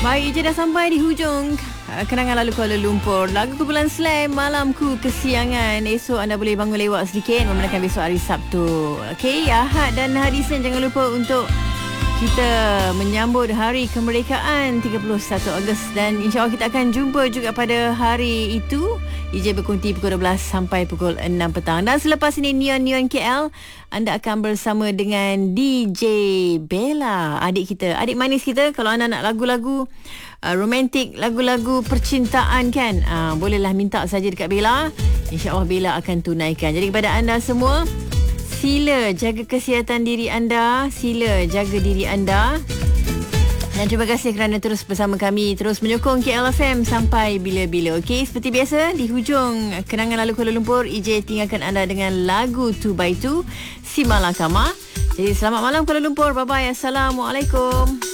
Baik, je dah sampai di hujung kenangan lalu Kuala Lumpur. Lagu kumpulan Slam, Malamku Kesiangan. Esok anda boleh bangun lewat sedikit, memandangkan besok hari Sabtu. Okey, Ahad dan hari Isnin jangan lupa untuk kita menyambut hari kemerdekaan 31 Ogos, dan insya-Allah kita akan jumpa juga pada hari itu. EJ berkonti pukul 12 sampai pukul 6 petang. Dan selepas ini Neon KL, anda akan bersama dengan DJ Bella, adik kita, adik manis kita. Kalau anda nak lagu-lagu romantik, lagu-lagu percintaan kan, bolehlah minta saja dekat Bella. InsyaAllah Bella akan tunaikan. Jadi kepada anda semua, sila jaga kesihatan diri anda, sila jaga diri anda. Dan terima kasih kerana terus bersama kami, terus menyokong KLFM sampai bila-bila. Okey, seperti biasa di hujung kenangan lalu Kuala Lumpur, EJ tinggalkan anda dengan lagu 2x2 Si Malakama. Jadi selamat malam Kuala Lumpur. Bye bye. Assalamualaikum.